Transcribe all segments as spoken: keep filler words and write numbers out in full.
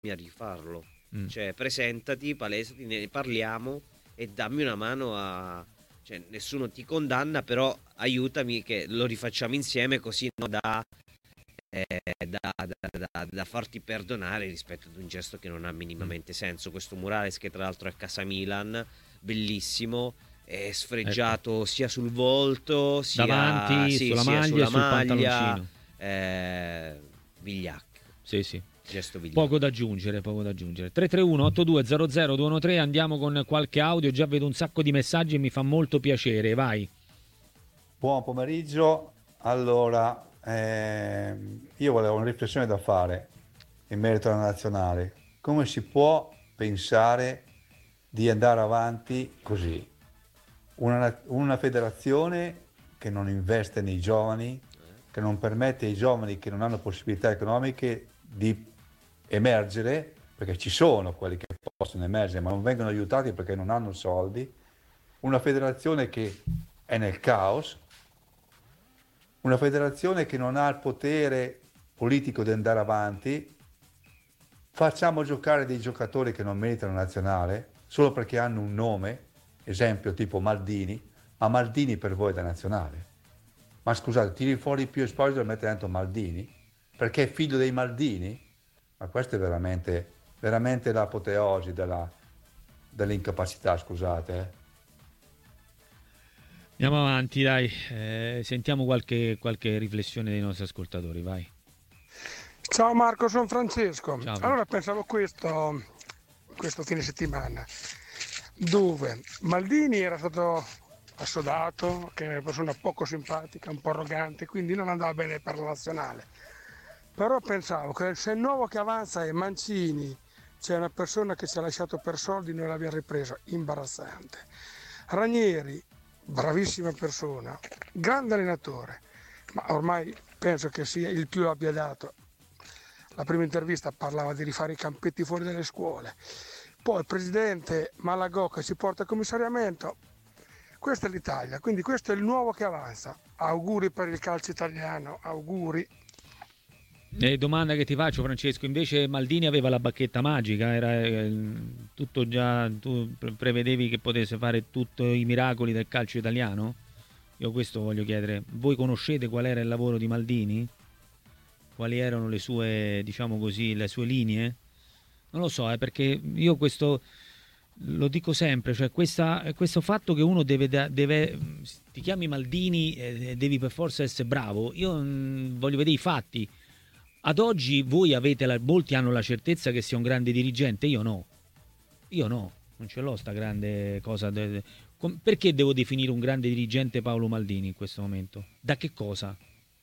a rifarlo. Mm. Cioè, presentati, palesati, ne parliamo e dammi una mano a... Cioè, nessuno ti condanna, però aiutami che lo rifacciamo insieme, così no, da, eh, da, da, da, da farti perdonare rispetto ad un gesto che non ha minimamente senso. Questo murales, che tra l'altro è a casa Milan, bellissimo, è sfregiato Ecco. sia sul volto, sia, Davanti, sì, sulla sia maglia e sulla sul maglia, pantaloncino. eh, vigliacco. Sì, sì. Gesto vigliacco. Poco da aggiungere, poco da aggiungere. tre tre uno otto due zero zero due uno tre, andiamo con qualche audio, già vedo un sacco di messaggi e mi fa molto piacere, vai. Buon pomeriggio. Allora, ehm, io volevo una riflessione da fare in merito alla nazionale. Come si può pensare di andare avanti così? Una, una federazione che non investe nei giovani, che non permette ai giovani che non hanno possibilità economiche di emergere, perché ci sono quelli che possono emergere, ma non vengono aiutati perché non hanno soldi. Una federazione che è nel caos, una federazione che non ha il potere politico di andare avanti. Facciamo giocare dei giocatori che non meritano nazionale solo perché hanno un nome, esempio tipo Maldini, ma Maldini per voi è da nazionale. Ma scusate, tiri fuori Pio Esposito e metti dentro Maldini? Perché è figlio dei Maldini? Ma questo è veramente, veramente l'apoteosi della, dell'incapacità, scusate. Eh. Andiamo avanti, dai, eh, sentiamo qualche, qualche riflessione dei nostri ascoltatori, vai. Ciao Marco, sono Francesco. Ciao. Allora pensavo questo, questo fine settimana, dove Maldini era stato assodato, che è una persona poco simpatica, un po' arrogante, quindi non andava bene per la nazionale. Però pensavo che se il nuovo che avanza è Mancini, c'è una persona che ci ha lasciato per soldi, noi l'abbiamo ripreso, imbarazzante. Ranieri, bravissima persona, grande allenatore, ma ormai penso che sia il più abbia dato. La prima intervista parlava di rifare i campetti fuori dalle scuole, poi il presidente Malagò che ci porta a commissariamento. Questa è l'Italia, quindi questo è il nuovo che avanza. Auguri per il calcio italiano, auguri. E domanda che ti faccio, Francesco, invece Maldini aveva la bacchetta magica, era eh, tutto già, tu pre- prevedevi che potesse fare tutti i miracoli del calcio italiano? Io questo voglio chiedere, voi conoscete qual era il lavoro di Maldini? Quali erano le sue, diciamo così, le sue linee? Non lo so, eh, perché io questo lo dico sempre, cioè questa, questo fatto che uno deve, deve ti chiami Maldini e devi per forza essere bravo, io mh, voglio vedere i fatti. Ad oggi voi avete la, molti hanno la certezza che sia un grande dirigente, io no. Io no, non ce l'ho sta grande cosa. De, de, com, perché devo definire un grande dirigente Paolo Maldini in questo momento? Da che cosa?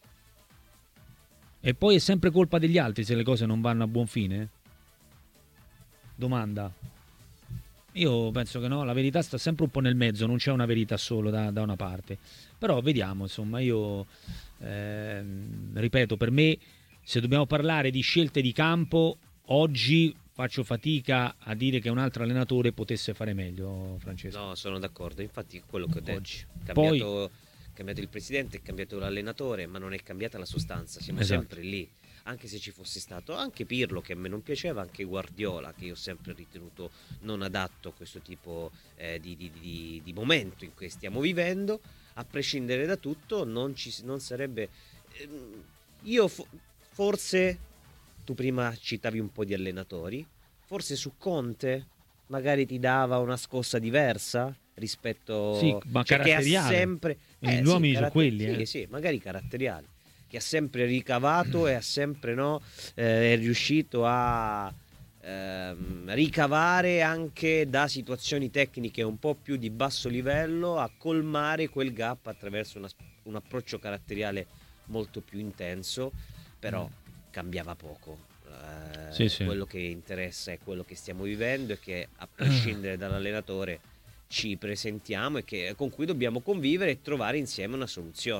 E poi è sempre colpa degli altri se le cose non vanno a buon fine? Domanda. Io penso che no, la verità sta sempre un po' nel mezzo, non c'è una verità solo da, da una parte. Però vediamo, insomma, io eh, ripeto, per me, se dobbiamo parlare di scelte di campo, oggi faccio fatica a dire che un altro allenatore potesse fare meglio, Francesco. No, sono d'accordo, infatti quello che ho detto. Oggi. Cambiato, Poi, cambiato il presidente, è cambiato l'allenatore, ma non è cambiata la sostanza, siamo esatto. sempre lì. Anche se ci fosse stato anche Pirlo, che a me non piaceva, anche Guardiola, che io ho sempre ritenuto non adatto a questo tipo eh, di, di, di, di momento in cui stiamo vivendo, a prescindere da tutto non, ci, non sarebbe... Ehm, io fo- forse, tu prima citavi un po' di allenatori, forse su Conte magari ti dava una scossa diversa rispetto... Sì, ma cioè, che ha caratteriale. sempre... Gli Eh, uomini sì, sono caratter- quelli, sì, eh. sì, magari caratteriali, che ha sempre ricavato e ha sempre no, eh, è riuscito a ehm, ricavare anche da situazioni tecniche un po' più di basso livello, a colmare quel gap attraverso una, un approccio caratteriale molto più intenso, però cambiava poco. Eh, Sì, sì. Quello che interessa è quello che stiamo vivendo e che a prescindere dall'allenatore ci presentiamo e che, con cui dobbiamo convivere e trovare insieme una soluzione.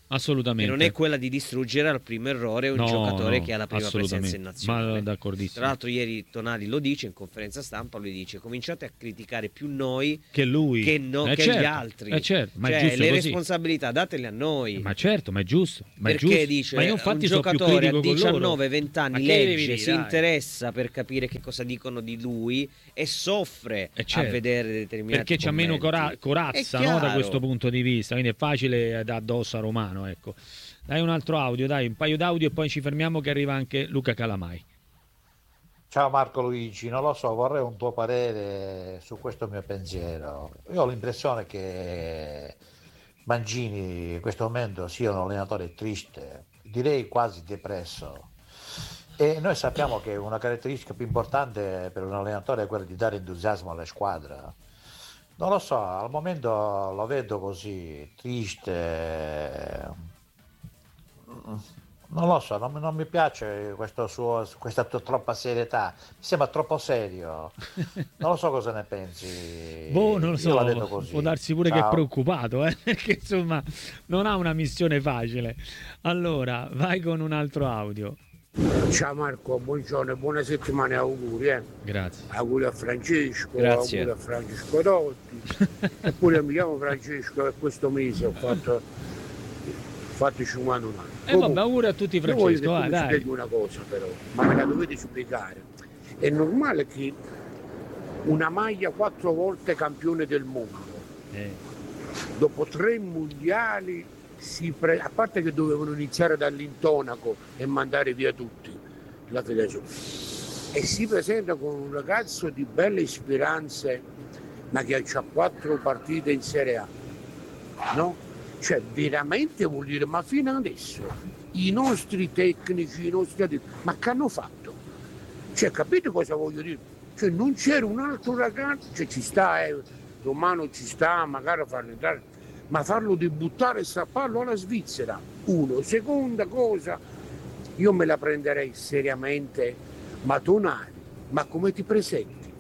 Assolutamente. Che non è quella di distruggere al primo errore un no, giocatore no, che ha la prima presenza in nazionale. Ma d'accordissimo. Tra l'altro ieri Tonali lo dice in conferenza stampa, lui dice cominciate a criticare più noi che lui, che, no, eh che certo, gli altri. Eh certo, ma cioè, è giusto le così. responsabilità datele a noi. Ma certo, ma è giusto. Ma Perché è giusto. dice ma io infatti un sono più giocatore a critico con loro. diciannove venti anni legge, dire, si dai. interessa per capire che cosa dicono di lui e soffre Eh certo, a vedere determinati perché c'ha meno cora- corazza, no, da questo punto di vista, quindi è facile da addosso a Romano, ecco. Dai un altro audio, dai, un paio d'audio e poi ci fermiamo che arriva anche Luca Calamai. Ciao Marco Luigi, non lo so, vorrei un tuo parere su questo mio pensiero. Io ho l'impressione che Mancini in questo momento sia un allenatore triste, direi quasi depresso. E noi sappiamo che una caratteristica più importante per un allenatore è quella di dare entusiasmo alla squadra. Non lo so, al momento lo vedo così, triste. Non lo so, non, non mi piace questo suo, questa tua troppa serietà, mi sembra troppo serio. Non lo so cosa ne pensi. Boh, non lo Io la so, vedo così. può darsi pure Ciao. che è preoccupato, eh? Perché insomma non ha una missione facile. Allora, vai con un altro audio. Ciao Marco, buongiorno e buona settimana e auguri. Eh. Grazie. Auguri a Francesco, Grazie. auguri a Francesco Totti. Eppure mi chiamo Francesco e questo mese ho fatto, ho fatto cinquantuno anni. E eh, vabbè, auguri a tutti Io voglio che Francesco, tu ah, mi dai. spieghi una cosa però, ma me la dovete spiegare. È normale che una maglia quattro volte campione del mondo, Eh. dopo tre mondiali, si pre- a parte che dovevano iniziare dall'intonaco e mandare via tutti la federazione, e si presenta con un ragazzo di belle speranze, ma che ha quattro partite in Serie A, no? Cioè veramente vuol dire, ma fino adesso i nostri tecnici, i nostri addetti, ma che hanno fatto? Cioè, capite cosa voglio dire? Cioè non c'era un altro ragazzo, cioè ci sta, eh, Romano ci sta, magari a farlo entrare, ma farlo debuttare e strapparlo alla Svizzera, uno. Seconda cosa, io me la prenderei seriamente, ma Tonali, ma come ti presenti?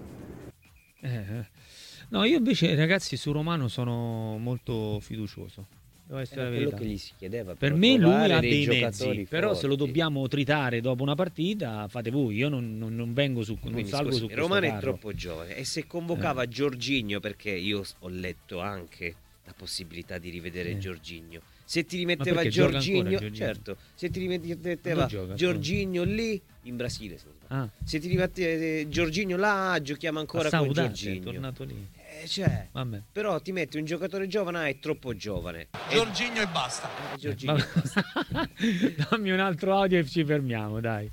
Eh, no, io invece ragazzi su Romano sono molto fiducioso. Devo essere la Era quello verità. che gli si chiedeva. Per però, me lui trovare ha dei dei giocatori mezzi, però se lo forti. dobbiamo tritare dopo una partita fate voi, io non, non- non vengo su, non Quindi, salgo scusi, su questo Romano è carro. troppo giovane e se convocava Giorginio, perché io ho letto anche la possibilità di rivedere Sì. Giorginio, se ti rimetteva perché gioca ancora Giorginio, Giorginio? certo, se ti rimetteva Dove gioca? Giorginio lì in Brasile, se non sbaglio. Ah, se ti rimetteva Giorginio là, giochiamo ancora a con Saudade, è Giorginio. tornato lì. Eh, cioè, Vabbè. però ti metti un giocatore giovane, ah, è troppo giovane. Giorginio e basta. Eh, Giorginio. Vabbè. Dammi un altro audio e ci fermiamo, dai.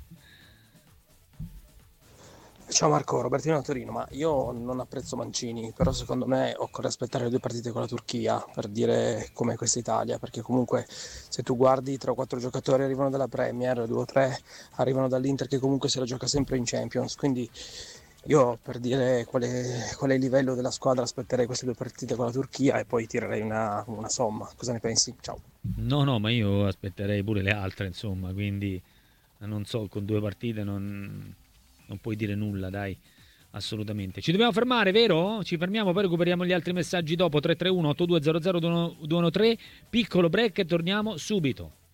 Ciao Marco, Robertino da Torino, ma io non apprezzo Mancini, però secondo me occorre aspettare le due partite con la Turchia per dire com'è questa Italia, perché comunque se tu guardi tre o quattro giocatori arrivano dalla Premier, due o tre arrivano dall'Inter che comunque se la gioca sempre in Champions, quindi io per dire qual è, qual è il livello della squadra aspetterei queste due partite con la Turchia e poi tirerei una, una somma. Cosa ne pensi? Ciao. No, no, ma io aspetterei pure le altre, insomma, quindi non so, con due partite non, non puoi dire nulla, dai, assolutamente. Ci dobbiamo fermare, vero? Ci fermiamo, poi recuperiamo gli altri messaggi dopo. Tre tre uno otto due zero zero due uno tre, piccolo break e torniamo subito.